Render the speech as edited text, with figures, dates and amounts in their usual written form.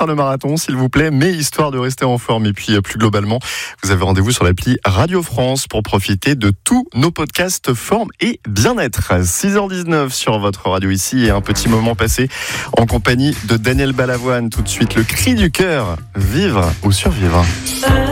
faire le marathon, s'il vous plaît, mais histoire de rester en forme. Et puis, plus globalement, vous avez rendez-vous sur l'appli Radio France pour profiter de tous nos podcasts forme et bien-être. 6h19 sur votre radio ici et un petit moment passé en compagnie de Daniel Balavoine. Tout de suite, le cri du cœur, vivre ou survivre.